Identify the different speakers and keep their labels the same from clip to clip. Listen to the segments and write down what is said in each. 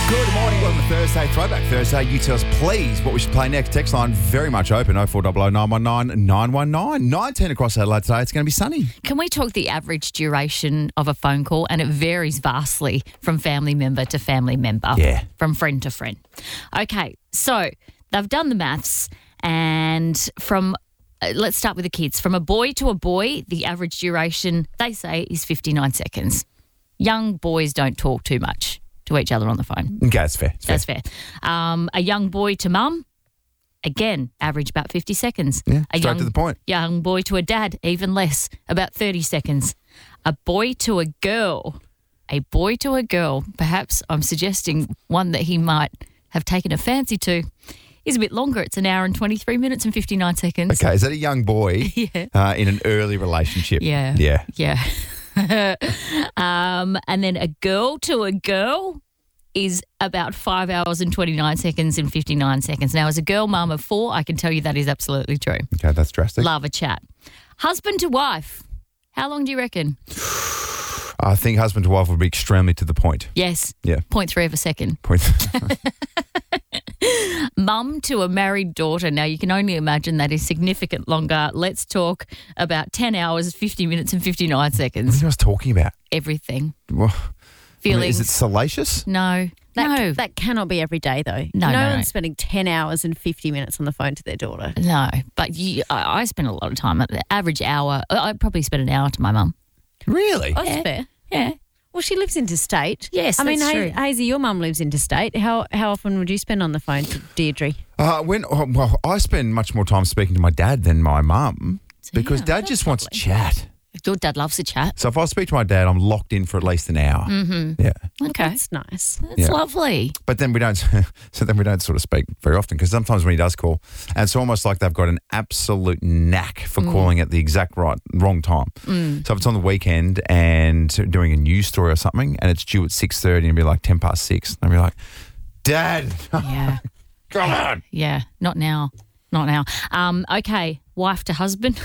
Speaker 1: Good morning, welcome to Thursday, Throwback Thursday. You tell us, please, what we should play next. Text line very much open, 0400 919 919. 19 across Adelaide today. It's going to be sunny.
Speaker 2: Can we talk the average duration of a phone call? And it varies vastly from family member to family member.
Speaker 1: Yeah.
Speaker 2: From friend to friend. Okay, so they've done the maths and from, let's start with the kids. From a boy to a boy, the average duration, they say, is 59 seconds. Young boys don't talk too much to each other on the phone.
Speaker 1: Okay, that's fair.
Speaker 2: That's fair. A young boy to mum, again, average about 50 seconds.
Speaker 1: Yeah, straight to the point.
Speaker 2: Young boy to a dad, even less, about 30 seconds. A boy to a girl, perhaps I'm suggesting one that he might have taken a fancy to, is a bit longer. It's an hour and 23 minutes and 59 seconds.
Speaker 1: Okay, is that a young boy
Speaker 2: Yeah.
Speaker 1: in an early relationship?
Speaker 2: Yeah.
Speaker 1: Yeah.
Speaker 2: Yeah. And then a girl to a girl is about 5 hours and 29 seconds and 59 seconds. Now, as a girl mum of 4, I can tell you that is absolutely true.
Speaker 1: Okay, that's drastic.
Speaker 2: Love a chat. Husband to wife, how long do you reckon?
Speaker 1: I think husband to wife would be extremely to the point.
Speaker 2: Yes.
Speaker 1: Yeah.
Speaker 2: 0.3 of a second.
Speaker 1: Point.
Speaker 2: Mum to a married daughter. Now, you can only imagine that is significant longer. Let's talk about 10 hours, 50 minutes and 59 seconds.
Speaker 1: What are you guys talking about?
Speaker 2: Everything.
Speaker 1: Well,
Speaker 2: Feelings.
Speaker 1: is it salacious?
Speaker 2: No. No.
Speaker 3: That cannot be every day, though.
Speaker 2: No, no.
Speaker 3: one's spending 10 hours and 50 minutes on the phone to their daughter.
Speaker 2: No, but I spend a lot of time at the average hour. I probably spend an hour to my mum.
Speaker 1: Really?
Speaker 3: Oh, that's fair.
Speaker 2: Yeah.
Speaker 3: Well, she lives interstate.
Speaker 2: Yes,
Speaker 3: I mean,
Speaker 2: that's true.
Speaker 3: Hazy, your mum lives interstate. How often would you spend on the phone to Deirdre?
Speaker 1: Well, I spend much more time speaking to my dad than my mum because Dad just wants to chat.
Speaker 2: Your dad loves to chat.
Speaker 1: So if I speak to my dad, I'm locked in for at least an hour. Mm-hmm. Yeah.
Speaker 2: Okay.
Speaker 3: That's nice.
Speaker 2: That's lovely.
Speaker 1: But then we don't. So then we don't sort of speak very often because sometimes when he does call, and it's almost like they've got an absolute knack for calling at the exact wrong time. So if it's on the weekend and doing a news story or something, and it's due at 6:30, and it'll be like 6:10, and I'll be like, "Dad,
Speaker 2: Yeah.
Speaker 1: come on."
Speaker 2: Yeah. Not now. Not now. Okay. Wife to husband.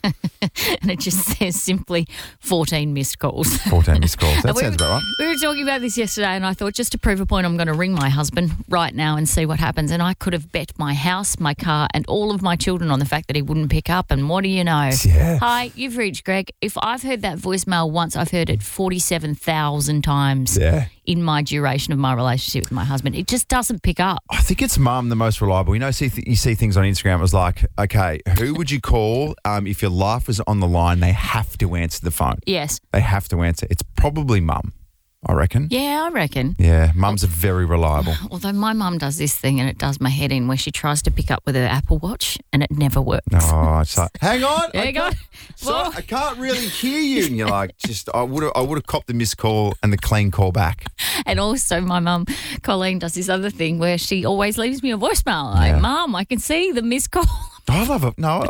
Speaker 2: And it just says simply 14 missed calls.
Speaker 1: 14 missed calls. That
Speaker 2: And
Speaker 1: sounds about right.
Speaker 2: We were talking about this yesterday and I thought just to prove a point, I'm going to ring my husband right now and see what happens. And I could have bet my house, my car and all of my children on the fact that he wouldn't pick up. And what do you know?
Speaker 1: Yeah.
Speaker 2: Hi, you've reached Greg. If I've heard that voicemail once, I've heard it 47,000 times in my duration of my relationship with my husband. It just doesn't pick up.
Speaker 1: I think it's mum the most reliable. You know, you see things on Instagram. It was like, okay, who would you call if your life was on the line? They have to answer the phone.
Speaker 2: Yes.
Speaker 1: They have to answer. It's probably mum, I reckon.
Speaker 2: Yeah, I reckon.
Speaker 1: Yeah, mums are very reliable.
Speaker 2: Although my mum does this thing and it does my head in where she tries to pick up with her Apple Watch and it never works.
Speaker 1: Oh, it's like, hang on.
Speaker 2: There you go.
Speaker 1: Sorry, I can't really hear you. And you're like, I would have copped the missed call and the clean call back.
Speaker 2: And also my mum, Colleen, does this other thing where she always leaves me a voicemail. Like, Mum, I can see the missed call.
Speaker 1: I love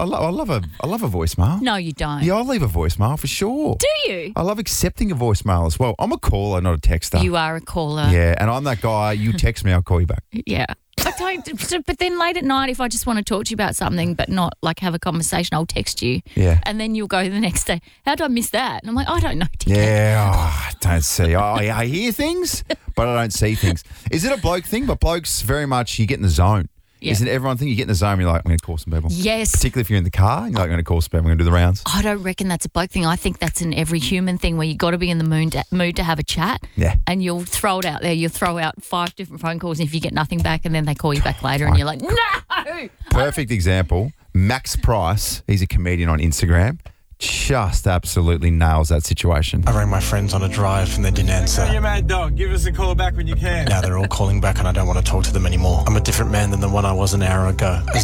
Speaker 1: a voicemail.
Speaker 2: No, you don't.
Speaker 1: Yeah, I'll leave a voicemail for sure.
Speaker 2: Do you?
Speaker 1: I love accepting a voicemail as well. I'm a caller, not a texter.
Speaker 2: You are a caller.
Speaker 1: Yeah, and I'm that guy. You text me, I'll call you back.
Speaker 2: Yeah. But then late at night, if I just want to talk to you about something but not like have a conversation, I'll text you.
Speaker 1: Yeah.
Speaker 2: And then you'll go the next day, how did I miss that? And I'm like, I don't know.
Speaker 1: Yeah, I don't see. I hear things, but I don't see things. Is it a bloke thing? But blokes very much, you get in the zone.
Speaker 2: Yeah.
Speaker 1: Isn't everyone think you get in the zone and you're like, I'm going to call some people?
Speaker 2: Yes.
Speaker 1: Particularly if you're in the car and you're like, I'm going to call some people, I'm going to do the rounds.
Speaker 2: I don't reckon that's a bloke thing. I think that's an every human thing where you got to be in the mood to have a chat.
Speaker 1: Yeah.
Speaker 2: And you'll throw it out there. You'll throw out 5 different phone calls and if you get nothing back and then they call you back later and you're like, no!
Speaker 1: Perfect example, Max Price, he's a comedian on Instagram, just absolutely nails that situation.
Speaker 4: I rang my friends on a drive and they didn't answer.
Speaker 5: Hey, mad dog, give us a call back when you can.
Speaker 4: Now they're all calling back and I don't want to talk to them anymore. I'm a different man than the one I was an hour ago.